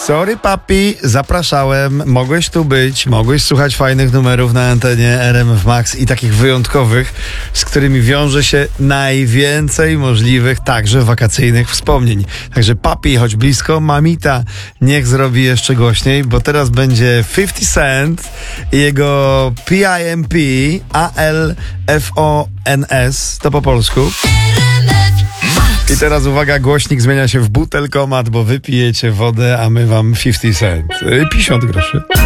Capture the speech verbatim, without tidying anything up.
Sorry papi, zapraszałem, mogłeś tu być, mogłeś słuchać fajnych numerów na antenie R M F Max i takich wyjątkowych, z którymi wiąże się najwięcej możliwych, także wakacyjnych wspomnień. Także papi, choć blisko, mamita, niech zrobi jeszcze głośniej, bo teraz będzie fifty Cent i jego P I M P, A L F O N S, to po polsku. I teraz uwaga, głośnik zmienia się w butelkomat, bo wypijecie wodę, a my wam fifty cent. pięćdziesiąt groszy.